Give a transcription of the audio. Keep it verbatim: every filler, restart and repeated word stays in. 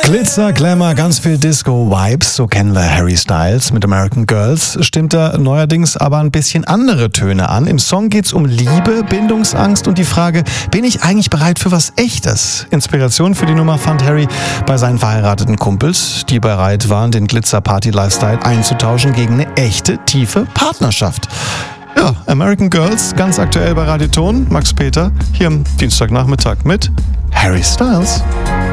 Glitzer, Glamour, ganz viel Disco-Vibes, so kennen wir Harry Styles. Mit American Girls stimmt er neuerdings aber ein bisschen andere Töne an. Im Song geht's um Liebe, Bindungsangst und die Frage, bin ich eigentlich bereit für was Echtes? Inspiration für die Nummer fand Harry bei seinen verheirateten Kumpels, die bereit waren, den Glitzer-Party-Lifestyle einzutauschen gegen eine echte, tiefe Partnerschaft. Ja, American Girls, ganz aktuell bei Radio Ton. Max Peter, hier am Dienstagnachmittag mit Harry Styles.